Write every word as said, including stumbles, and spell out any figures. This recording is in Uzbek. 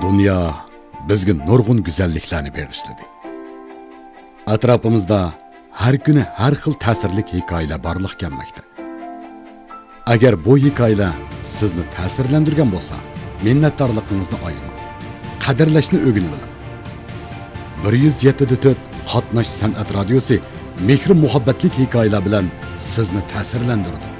Dünya bizga nurg'un go'zalliklarni bag'ishladi. Atrofimizda har kuni har xil ta'sirli hikoyalar borliq kelmoqda. Agar bu hikoyalar sizni ta'sirlantirgan bo'lsa, minnatdorligingizni oyimang. Qadrlashni o'rganing. bir yuz yetti nuqta to'rt Qatnash san'at radiosi mehr muhabbatlik hikoyalar bilan sizni ta'sirlantirdi.